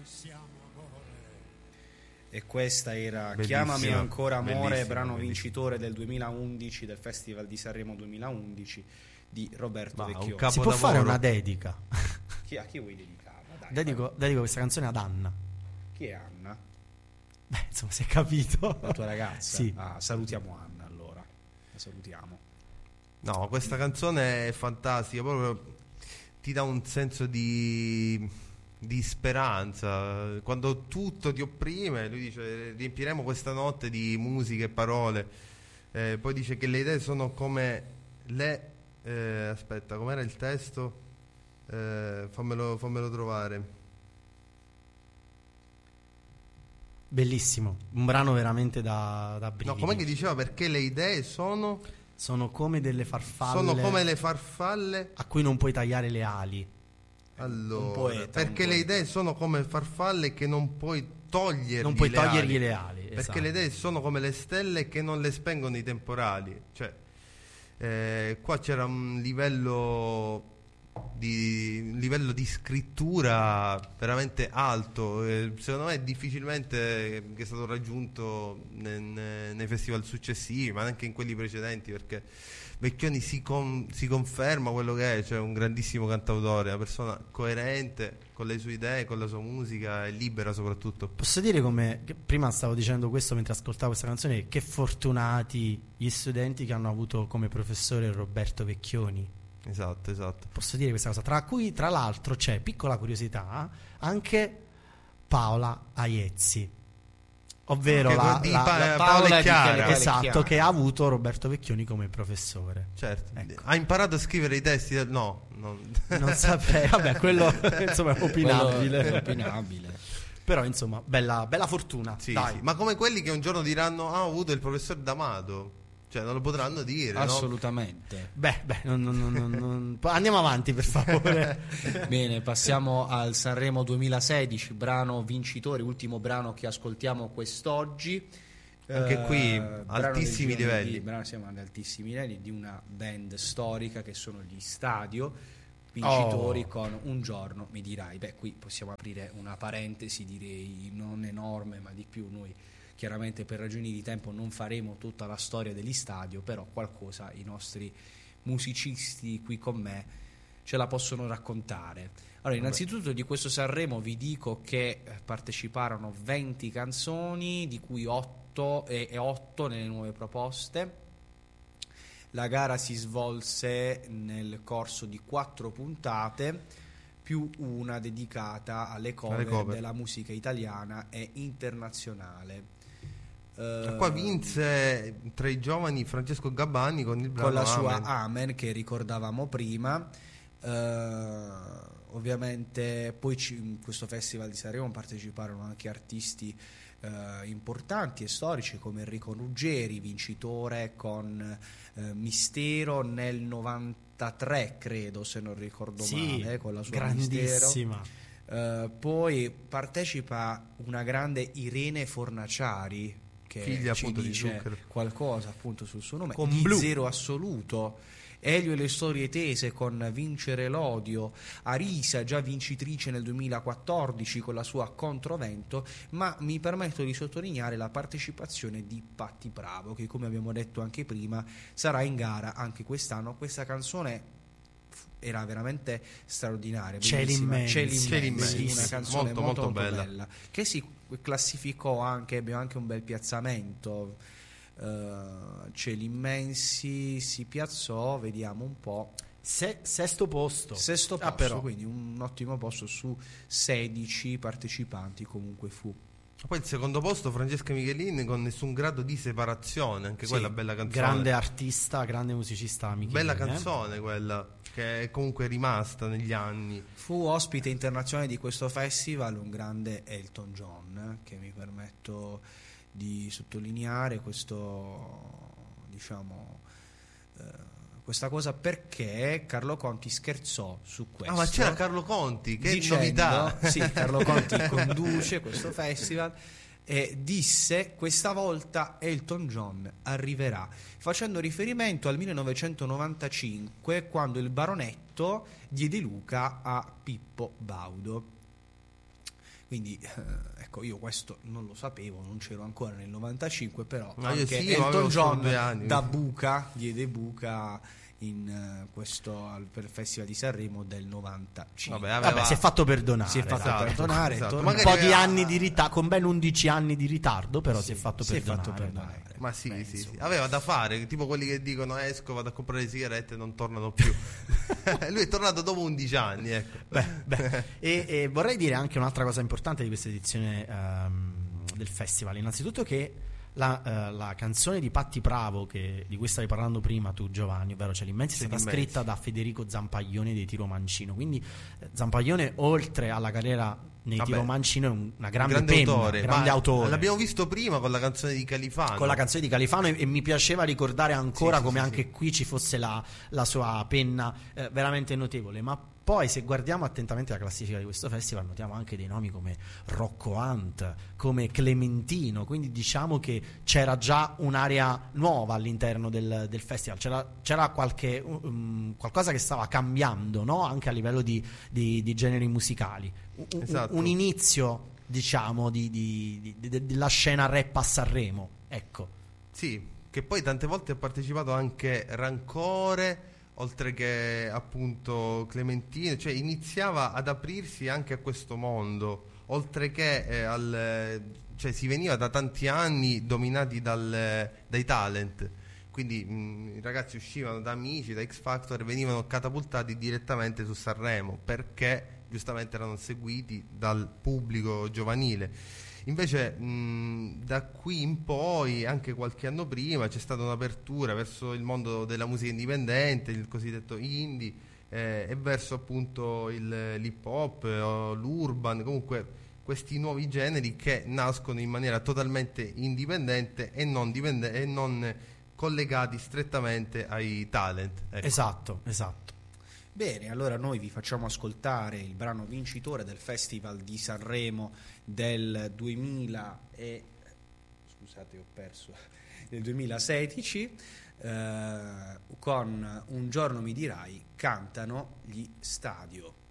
E questa era Bellissima. Chiamami ancora amore, Bellissima, brano bellissima. vincitore del 2011 del Festival di Sanremo 2011 di Roberto Ma un Vecchioni. capo- Si può fare Capolavoro. una dedica. A chi vuoi dedicarla? Dai, Dedico questa canzone ad Anna. Chi è Anna? Beh, insomma, si è capito. La tua ragazza? Sì. Ah, salutiamo Anna allora. La salutiamo. No, questa canzone è fantastica, proprio ti dà un senso di speranza. Quando tutto ti opprime, lui dice riempiremo questa notte di musica e parole. Poi dice che le idee sono come le... aspetta, com'era il testo? Fammelo trovare. Bellissimo, un brano veramente da No, brividi. com'è che diceva? Perché le idee sono come delle farfalle. come le farfalle. a cui non puoi tagliare le ali. Allora, Un poeta, perché un le poeta. idee sono come farfalle che non puoi togliergli Non puoi le togliergli ali. le ali. Perché esatto. le idee sono come le stelle che non le spengono i temporali. Cioè, qua c'era un livello di scrittura veramente alto. Secondo me difficilmente che è stato raggiunto nei festival successivi, ma anche in quelli precedenti, perché Vecchioni si conferma quello che è, cioè un grandissimo cantautore, una persona coerente con le sue idee, con la sua musica e libera soprattutto. Posso dire che prima stavo dicendo questo mentre ascoltavo questa canzone, che fortunati gli studenti che hanno avuto come professore Roberto Vecchioni. Esatto. Posso dire questa cosa, tra cui tra l'altro c'è, piccola curiosità, anche Paola Aiezzi, ovvero Che la Paola Paola e di Chiara. Chiara. esatto, che ha avuto Roberto Vecchioni come professore. Certo. Ecco. Ha imparato a scrivere i testi no. Non saprei, vabbè, quello insomma è opinabile. Quello è opinabile. Però insomma, bella fortuna. Sì, Dai. sì. Ma come quelli che un giorno diranno ho avuto il professor D'Amato, cioè non lo potranno dire, no? Assolutamente. Beh, andiamo avanti per favore. Bene, passiamo al Sanremo 2016, brano vincitore, ultimo brano che ascoltiamo quest'oggi. Anche qui Brano altissimi del giorno livelli. Siamo ad altissimi livelli di una band storica che sono gli Stadio, vincitori con Un giorno mi dirai. Beh, qui possiamo aprire una parentesi, direi non enorme ma di più. Noi chiaramente per ragioni di tempo non faremo tutta la storia degli Stadio, però qualcosa i nostri musicisti qui con me ce la possono raccontare. Allora, innanzitutto di questo Sanremo vi dico che parteciparono 20 canzoni, di cui 8 nelle nuove proposte. La gara si svolse nel corso di 4 puntate, più una dedicata alle cover della musica italiana e internazionale. Qua vinse tra i giovani Francesco Gabbani con il brano con la sua Amen. Amen che ricordavamo prima. Ovviamente poi in questo festival di Sanremo parteciparono anche artisti importanti e storici come Enrico Ruggeri, vincitore con Mistero nel 93 credo, se non ricordo male, con la sua grandissima. Mistero. Poi partecipa una grande Irene Fornaciari, che Figlia, ci appunto, di dice Zucchero. qualcosa appunto sul suo nome, Con di Blu. Zero Assoluto. Elio e le storie tese con Vincere l'odio, Arisa già vincitrice nel 2014 con la sua Controvento, ma mi permetto di sottolineare la partecipazione di Patti Bravo, che come abbiamo detto anche prima sarà in gara anche quest'anno. Questa canzone era veramente straordinaria, Cieli bellissima. immensi. Cieli immensi. Una canzone Molto, molto bella, bella. che si classificò anche, abbiamo anche un bel piazzamento. Cieli immensi si piazzò, vediamo un po', Sesto posto. sesto posto, però. quindi un ottimo posto su 16 partecipanti comunque fu. Poi il secondo posto Francesca Michelin con Nessun grado di separazione, anche Sì, quella bella canzone. grande artista, grande musicista Michelin, Bella canzone quella, che è comunque rimasta negli anni. Fu ospite internazionale di questo festival un grande Elton John, che mi permetto di sottolineare questa cosa, perché Carlo Conti scherzò su questo. Ma c'era Carlo Conti, che dicendo, novità! Sì, Carlo Conti conduce questo festival e disse: questa volta Elton John arriverà, facendo riferimento al 1995, quando il baronetto diede Luca a Pippo Baudo. Quindi ecco, io questo non lo sapevo, non c'ero ancora nel 95, però Ma io anche sì, ma Elton avevo solo John 2 anni. da buca diede buca per il Festival di Sanremo del 95. Vabbè, si è fatto perdonare. Si è fatto dai. perdonare, esatto. torna- Un po' di anni di ritardo, con ben 11 anni di ritardo, però si è fatto si è perdonare. fatto perdonare. Ma sì, Beh, sì, sì. insomma. Aveva da fare, tipo quelli che dicono esco, vado a comprare le sigarette e non tornano più. Lui è tornato dopo 11 anni, ecco. Beh. E vorrei dire anche un'altra cosa importante di questa edizione del festival. Innanzitutto che la canzone di Patti Bravo, di cui stavi parlando prima tu, Giovanni, ovvero C'è l'immensi, è stata scritta da Federico Zampaglione dei Tiro Mancino. Quindi Zampaglione, oltre alla carriera nei Tiro Mancino, è una grande penna, autore. grande autore. L'abbiamo visto prima con la canzone di Califano. Con la canzone di Califano, e mi piaceva ricordare ancora Sì, come sì, anche sì. qui ci fosse la sua penna veramente notevole. Ma poi, se guardiamo attentamente la classifica di questo festival, notiamo anche dei nomi come Rocco Hunt, come Clementino, quindi diciamo che c'era già un'area nuova all'interno del festival, c'era qualcosa che stava cambiando, no? Anche a livello di generi musicali. Esatto. Un inizio, diciamo, della scena rap a Sanremo, ecco. Sì, che poi tante volte ha partecipato anche Rancore, oltre che appunto Clementino, cioè iniziava ad aprirsi anche a questo mondo, oltre che cioè si veniva da tanti anni dominati dai talent. Quindi i ragazzi uscivano da Amici, da X Factor e venivano catapultati direttamente su Sanremo, perché giustamente erano seguiti dal pubblico giovanile. Invece da qui in poi, anche qualche anno prima, c'è stata un'apertura verso il mondo della musica indipendente, il cosiddetto indie, e verso appunto l'hip hop, o l'urban, comunque questi nuovi generi che nascono in maniera totalmente indipendente e non collegati strettamente ai talent. Ecco. Esatto. Bene, allora noi vi facciamo ascoltare il brano vincitore del Festival di Sanremo del 2016, con Un giorno mi dirai, cantano gli Stadio.